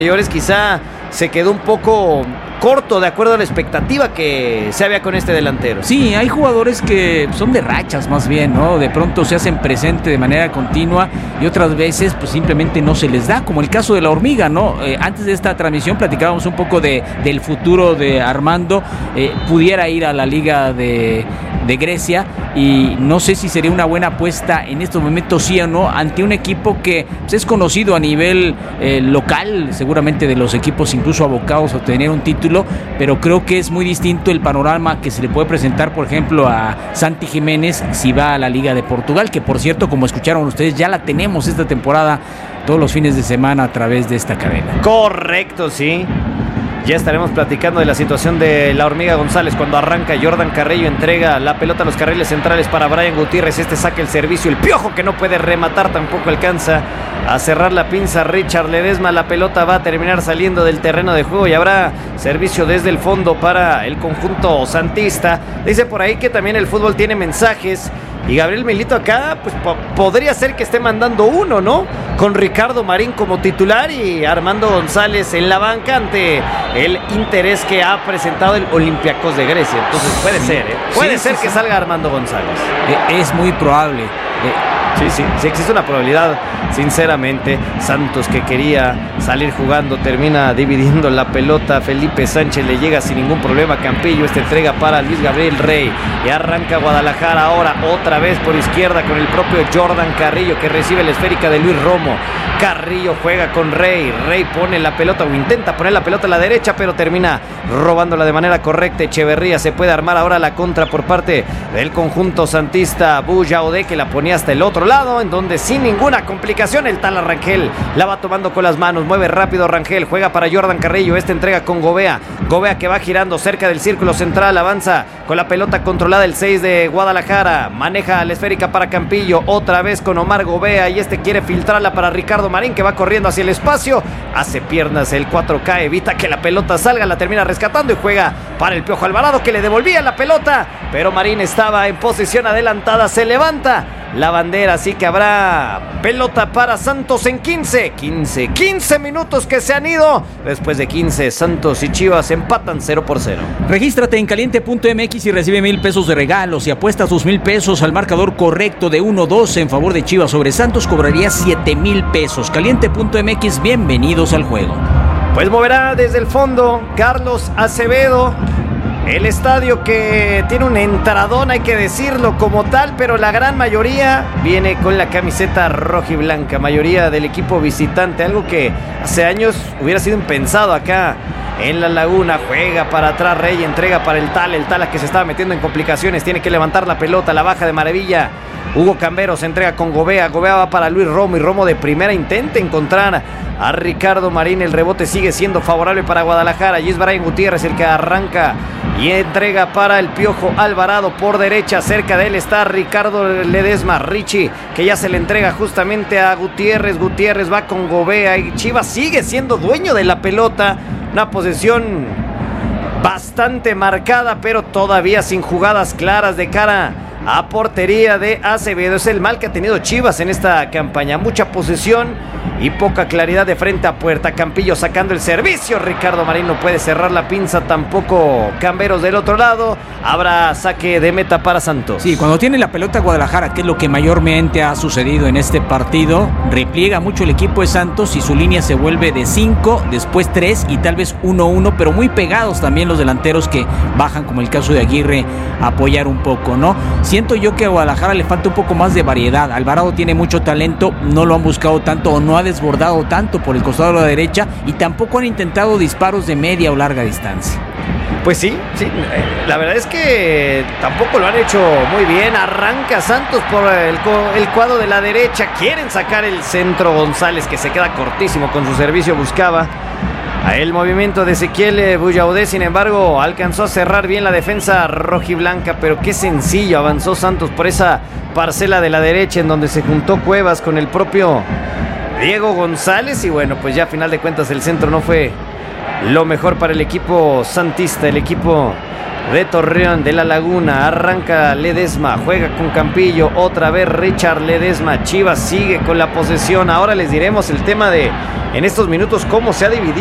mayores quizá se quedó un poco corto de acuerdo a la expectativa que se había con este delantero. Sí, hay jugadores que son de rachas más bien, ¿no? De pronto se hacen presente de manera continua y otras veces pues simplemente no se les da, como el caso de la Hormiga, ¿no? Antes de esta transmisión platicábamos un poco del futuro de Armando, pudiera ir a la Liga de Grecia y no sé si sería una buena apuesta en estos momentos, sí o no, ante un equipo que pues, es conocido a nivel local, seguramente de los equipos incluso abocados a obtener un título, pero creo que es muy distinto el panorama que se le puede presentar, por ejemplo, a Santi Jiménez si va a la Liga de Portugal, que por cierto, como escucharon ustedes, ya la tenemos esta temporada todos los fines de semana a través de esta cadena. Correcto, sí. Ya estaremos platicando de la situación de la Hormiga González cuando arranca. Jordan Carrillo entrega la pelota a los carriles centrales para Brian Gutiérrez. Este saca el servicio. El Piojo, que no puede rematar, tampoco alcanza a cerrar la pinza. Richard Ledesma, la pelota va a terminar saliendo del terreno de juego y habrá servicio desde el fondo para el conjunto santista. Dice por ahí que también el fútbol tiene mensajes. Y Gabriel Milito acá, pues podría ser que esté mandando uno, ¿no? Con Ricardo Marín como titular y Armando González en la banca ante el interés que ha presentado el Olympiacos de Grecia. Entonces puede ser, ¿eh? Puede ser que salga Armando González. Es muy probable. Sí existe una probabilidad, sinceramente. Santos, que quería salir jugando, termina dividiendo la pelota. Felipe Sánchez le llega sin ningún problema a Campillo. Esta entrega para Luis Gabriel Rey y arranca Guadalajara ahora otra vez por izquierda con el propio Jordan Carrillo, que recibe la esférica de Luis Romo. Carrillo juega con Rey. Rey pone la pelota o intenta poner la pelota a la derecha, pero termina robándola de manera correcta. Echeverría, se puede armar ahora la contra por parte del conjunto santista. Buyaode, que la ponía hasta el otro lado, en donde sin ninguna complicación el tal Rangel la va tomando con las manos, mueve rápido Rangel, juega para Jordan Carrillo, esta entrega con Gobea, que va girando cerca del círculo central, avanza con la pelota controlada el 6 de Guadalajara, maneja la esférica para Campillo, otra vez con Omar Gobea y este quiere filtrarla para Ricardo Marín, que va corriendo hacia el espacio, hace piernas el 4K, evita que la pelota salga, la termina rescatando y juega para el Piojo Alvarado, que le devolvía la pelota, pero Marín estaba en posición adelantada, se levanta la bandera, así que habrá pelota para Santos en 15 minutos que se han ido. Después de 15, Santos y Chivas empatan 0-0. Regístrate en caliente.mx y recibe 1,000 pesos de regalos y apuesta tus 1,000 pesos al marcador correcto de 1-2 en favor de Chivas sobre Santos, cobraría 7,000 pesos. Caliente.mx, bienvenidos al juego. Pues moverá desde el fondo Carlos Acevedo. El estadio, que tiene un entradón, hay que decirlo como tal, pero la gran mayoría viene con la camiseta rojiblanca, mayoría del equipo visitante, algo que hace años hubiera sido impensado acá en la Laguna. Juega para atrás Rey, entrega para el Tala que se estaba metiendo en complicaciones, tiene que levantar la pelota, la baja de maravilla. Hugo Cambero se entrega con Gobea va para Luis Romo y Romo de primera intenta encontrar a Ricardo Marín. El rebote sigue siendo favorable para Guadalajara y es Brian Gutiérrez el que arranca y entrega para el Piojo Alvarado por derecha. Cerca de él está Ricardo Ledesma, Richie, que ya se le entrega justamente a Gutiérrez. Gutiérrez va con Gobea y Chivas sigue siendo dueño de la pelota. Una posesión bastante marcada, pero todavía sin jugadas claras de cara a portería de Acevedo. Es el mal que ha tenido Chivas en esta campaña, mucha posesión y poca claridad de frente a puerta. Campillo sacando el servicio, Ricardo Marín no puede cerrar la pinza, tampoco Camberos del otro lado. Habrá saque de meta para Santos. Sí, cuando tiene la pelota Guadalajara, que es lo que mayormente ha sucedido en este partido, repliega mucho el equipo de Santos y su línea se vuelve de 5, después 3 y tal vez 1-1, pero muy pegados también los delanteros que bajan, como el caso de Aguirre, a apoyar un poco, ¿no? Siento yo que a Guadalajara le falta un poco más de variedad. Alvarado tiene mucho talento, no lo han buscado tanto o no ha desbordado tanto por el costado de la derecha y tampoco han intentado disparos de media o larga distancia. Pues sí, la verdad es que tampoco lo han hecho muy bien. Arranca Santos por el cuadro de la derecha, quieren sacar el centro. González, que se queda cortísimo con su servicio, buscaba a el movimiento de Ezequiel Buyaudé, sin embargo alcanzó a cerrar bien la defensa rojiblanca, pero qué sencillo avanzó Santos por esa parcela de la derecha en donde se juntó Cuevas con el propio Diego González y bueno, pues ya a final de cuentas el centro no fue lo mejor para el equipo santista, el equipo de Torreón de la Laguna. Arranca Ledesma, juega con Campillo, otra vez Richard Ledesma. Chivas sigue con la posesión. Ahora les diremos el tema de en estos minutos cómo se ha dividido